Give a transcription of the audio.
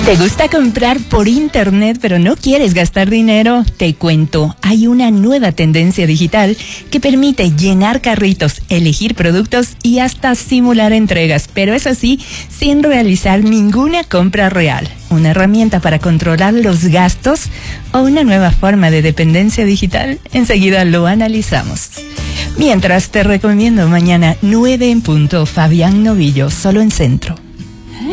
¿Te gusta comprar por internet pero no quieres gastar dinero? Te cuento, hay una nueva tendencia digital que permite llenar carritos, elegir productos y hasta simular entregas, pero eso sí, sin realizar ninguna compra real. ¿Una herramienta para controlar los gastos o una nueva forma de dependencia digital? Enseguida lo analizamos. Mientras te recomiendo mañana 9 en punto, Fabián Novillo, solo en Centro.